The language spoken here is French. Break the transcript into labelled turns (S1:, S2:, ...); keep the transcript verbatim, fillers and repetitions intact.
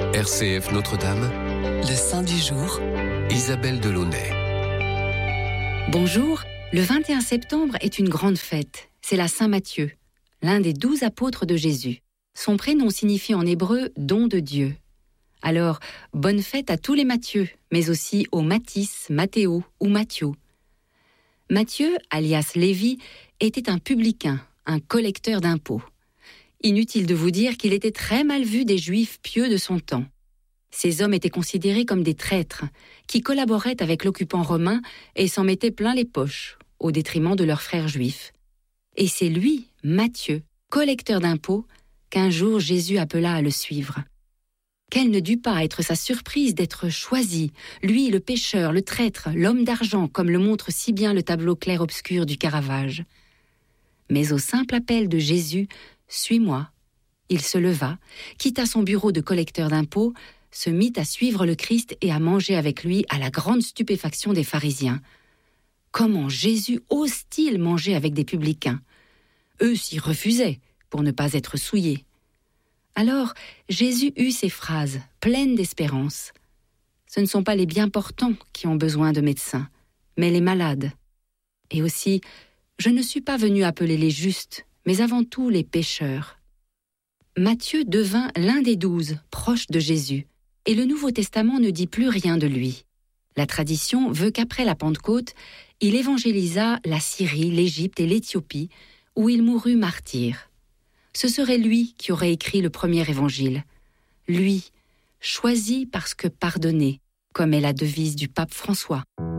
S1: R C F Notre-Dame,
S2: le saint du jour,
S1: Isabelle Delaunay.
S3: Bonjour, le vingt et un septembre est une grande fête. C'est la Saint Matthieu, l'un des douze apôtres de Jésus. Son prénom signifie en hébreu « don de Dieu ». Alors, bonne fête à tous les Matthieu, mais aussi aux Mathis, Mathéo ou Matthieu. Matthieu, alias Lévi, était un publicain, un collecteur d'impôts. Inutile de vous dire qu'il était très mal vu des Juifs pieux de son temps. Ces hommes étaient considérés comme des traîtres, qui collaboraient avec l'occupant romain et s'en mettaient plein les poches, au détriment de leurs frères juifs. Et c'est lui, Matthieu, collecteur d'impôts, qu'un jour Jésus appela à le suivre. Quelle ne dut pas être sa surprise d'être choisi, lui le pécheur, le traître, l'homme d'argent, comme le montre si bien le tableau clair-obscur du Caravage. Mais au simple appel de Jésus, « Suis-moi », il se leva, quitta son bureau de collecteur d'impôts, se mit à suivre le Christ et à manger avec lui à la grande stupéfaction des pharisiens. Comment Jésus ose-t-il manger avec des publicains ? Eux s'y refusaient pour ne pas être souillés. Alors Jésus eut ces phrases, pleines d'espérance. Ce ne sont pas les bien portants qui ont besoin de médecins, mais les malades. Et aussi, je ne suis pas venu appeler les justes, mais avant tout les pécheurs. Matthieu devint l'un des douze, proches de Jésus, et le Nouveau Testament ne dit plus rien de lui. La tradition veut qu'après la Pentecôte, il évangélisa la Syrie, l'Égypte et l'Éthiopie, où il mourut martyr. Ce serait lui qui aurait écrit le premier évangile. Lui, choisi parce que pardonné, comme est la devise du pape François.